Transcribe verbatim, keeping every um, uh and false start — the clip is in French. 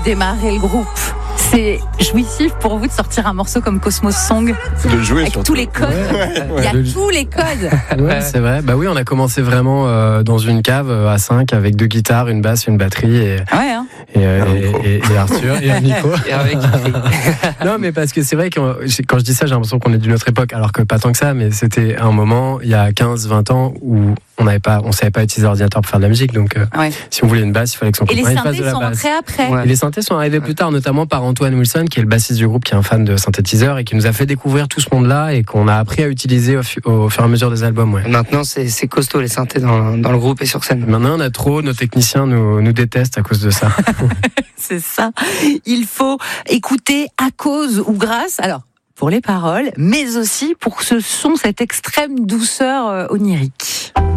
démarrer le groupe. C'est jouissif pour vous de sortir un morceau comme Cosmos Song de jouer avec surtout. tous les codes. Ouais, ouais, ouais. Il y a le... tous les codes. Ouais, c'est vrai. Bah oui, on a commencé vraiment euh, dans une cave euh, à cinq avec deux guitares, une basse, une batterie et ouais, hein. et, euh, et, et, et Arthur et un micro. Et avec... Non, mais parce que c'est vrai que quand je dis ça, j'ai l'impression qu'on est d'une autre époque, alors que pas tant que ça. Mais c'était un moment il y a quinze vingt ans où on n'avait pas, on savait pas utiliser l'ordinateur pour faire de la musique. Donc, euh, ouais. si on voulait une basse, il fallait que son copain fasse de la basse. Et les synthés sont rentrés après. Ouais. Et les synthés sont arrivés plus tard, notamment par Antoine Wilson, qui est le bassiste du groupe, qui est un fan de synthétiseurs et qui nous a fait découvrir tout ce monde-là et qu'on a appris à utiliser au, fu- au fur et à mesure des albums. Ouais. Maintenant, c'est, c'est costaud les synthés dans, dans le groupe et sur scène. Maintenant, on a trop, nos techniciens nous, nous détestent à cause de ça. C'est ça. Il faut écouter à cause ou grâce. Alors, pour les paroles, mais aussi pour ce son, cette extrême douceur onirique.